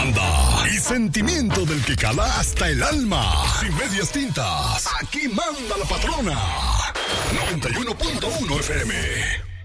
banda y sentimiento del que cala hasta el alma. Sin medias tintas, aquí manda la patrona. 91.1 FM.